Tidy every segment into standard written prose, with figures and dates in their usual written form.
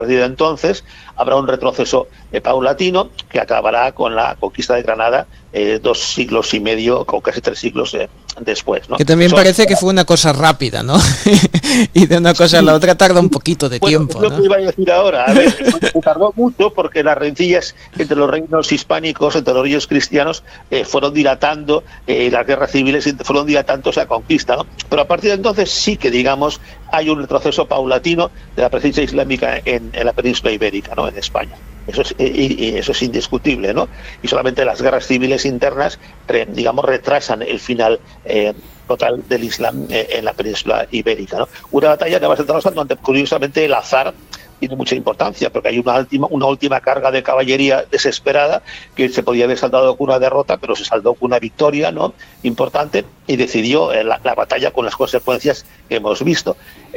partir de entonces habrá un retroceso paulatino que acabará con la conquista de Granada 2 siglos y medio, o casi 3 siglos después, ¿no? Que también parece que fue una cosa rápida, ¿no? Y de una cosa a la otra tarda un poquito de tiempo, es lo que iba a decir ahora. A ver, tardó mucho porque las rencillas entre los reinos hispánicos, entre los reinos cristianos, fueron dilatando, las guerras civiles fueron dilatando esa conquista, ¿no? Pero a partir de entonces sí que, digamos, hay un retroceso paulatino de la presencia islámica en la península ibérica, ¿no? En España. Eso es indiscutible, ¿no? Y solamente las guerras civiles internas, digamos, retrasan el final total del Islam en la península ibérica, ¿no? Una batalla que va a estar donde, curiosamente, el azar tiene mucha importancia, porque hay una última carga de caballería desesperada que se podía haber saldado con una derrota, pero se saldó con una victoria, ¿no?, importante, y decidió la batalla con las consecuencias que hemos visto.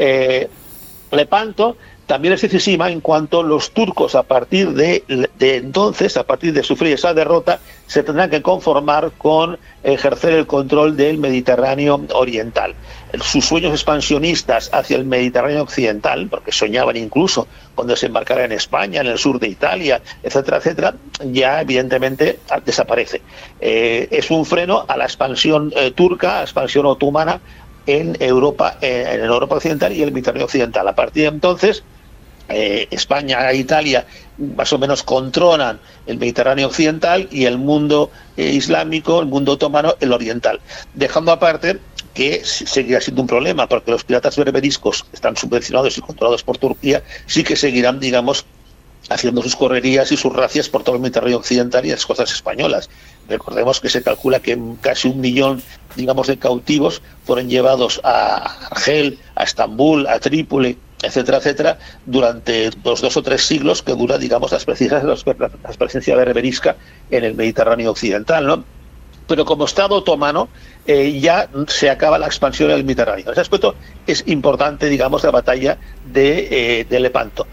Lepanto también es decisiva en cuanto los turcos, a partir de entonces, a partir de sufrir esa derrota, se tendrán que conformar con ejercer el control del Mediterráneo oriental. Sus sueños expansionistas hacia el Mediterráneo occidental, porque soñaban incluso con desembarcar en España, en el sur de Italia, etcétera, etcétera, ya evidentemente desaparece. Es un freno a la expansión turca, a la expansión otomana en Europa occidental y el Mediterráneo occidental. A partir de entonces, España e Italia más o menos controlan el Mediterráneo occidental y el mundo islámico, el mundo otomano, el oriental, dejando aparte que seguirá siendo un problema, porque los piratas berberiscos están subvencionados y controlados por Turquía, sí que seguirán, digamos, haciendo sus correrías y sus racias por todo el Mediterráneo occidental y las costas españolas. Recordemos que se calcula que casi 1 millón, digamos, de cautivos fueron llevados a Argel, a Estambul, a Trípoli, etcétera, etcétera, durante los 2 o 3 siglos que dura, digamos, la presencia berberisca en el Mediterráneo occidental, ¿no? Pero como Estado otomano ya se acaba la expansión del Mediterráneo. En ese aspecto es importante, digamos, la batalla de Lepanto.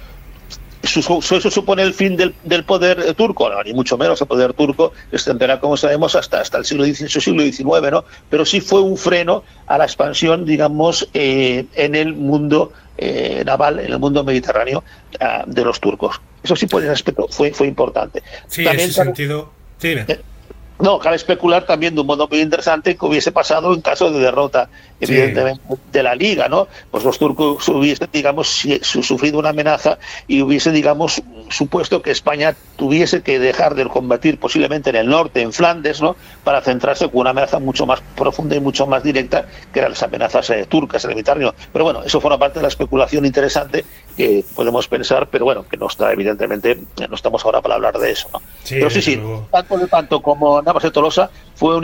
¿Eso supone el fin del poder turco? No, ni mucho menos. El poder turco extenderá, como sabemos, hasta el siglo XVIII, siglo XIX, ¿no? Pero sí fue un freno a la expansión, digamos, en el mundo naval, en el mundo mediterráneo de los turcos. Eso sí, por ese aspecto, fue importante. Sí, También, en ese sentido... Sí, no, cabe especular también de un modo muy interesante que hubiese pasado en caso de derrota, evidentemente, de la Liga, ¿no? Pues los turcos hubiesen, digamos, sufrido una amenaza y hubiese, digamos, supuesto que España tuviese que dejar de combatir posiblemente en el norte, en Flandes, ¿no?, para centrarse con una amenaza mucho más profunda y mucho más directa, que eran las amenazas turcas en el Mediterráneo. Pero bueno, eso forma parte de la especulación interesante que podemos pensar, pero bueno, que no está, evidentemente, no estamos ahora para hablar de eso, ¿no? Sí, pero sí, tanto Lepanto como Navas de Tolosa fueron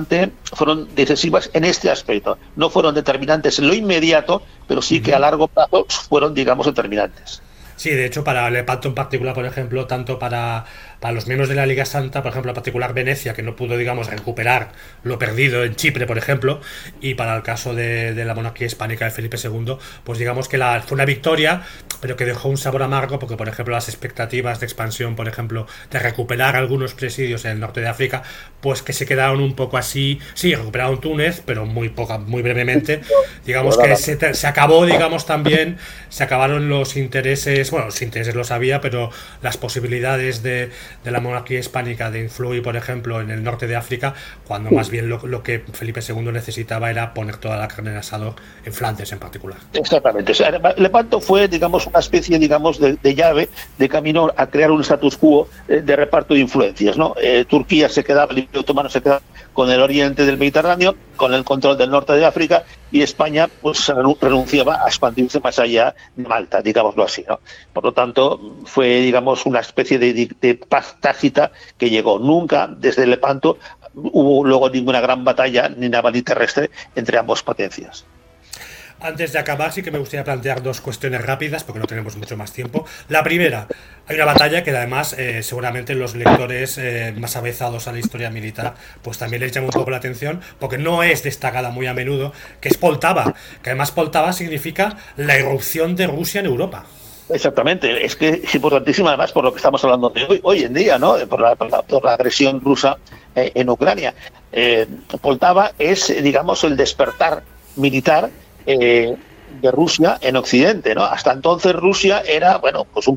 decisivas en este aspecto. No fueron determinantes en lo inmediato, pero sí que a largo plazo fueron, digamos, determinantes. Sí, de hecho, para Lepanto en particular, por ejemplo, tanto para los miembros de la Liga Santa, por ejemplo, en particular Venecia, que no pudo, digamos, recuperar lo perdido en Chipre, por ejemplo, y para el caso de la monarquía hispánica de Felipe II, pues digamos que fue una victoria, pero que dejó un sabor amargo, porque, por ejemplo, las expectativas de expansión, por ejemplo, de recuperar algunos presidios en el norte de África, pues que se quedaron un poco así. Sí, recuperaron Túnez, pero muy brevemente. Digamos que se acabó, digamos, también, se acabaron los intereses. Bueno, los intereses los había, pero las posibilidades de la monarquía hispánica de influir, por ejemplo, en el norte de África, cuando más bien lo que Felipe II necesitaba era poner toda la carne en el asador en Flandes en particular. Exactamente. O sea, Lepanto fue, digamos, una especie, digamos, de llave, de camino a crear un status quo de reparto de influencias, ¿no? Turquía se quedaba, el Imperio Otomano se quedaba con el oriente del Mediterráneo, con el control del norte de África, y España pues renunciaba a expandirse más allá de Malta, digámoslo así, ¿no? Por lo tanto, fue, digamos, una especie de paz tácita que llegó. Nunca, desde Lepanto, hubo luego ninguna gran batalla, ni naval ni terrestre, entre ambas potencias. Antes de acabar, sí que me gustaría plantear 2 cuestiones rápidas, porque no tenemos mucho más tiempo. La primera, hay una batalla que además seguramente los lectores más avezados a la historia militar pues también les llama un poco la atención, porque no es destacada muy a menudo, que es Poltava, que además Poltava significa la irrupción de Rusia en Europa. Exactamente, es que es importantísima además por lo que estamos hablando de hoy en día, ¿no? Por la agresión rusa en Ucrania. Poltava es, digamos, el despertar militar de Rusia en Occidente, ¿no? Hasta entonces Rusia era, bueno, pues un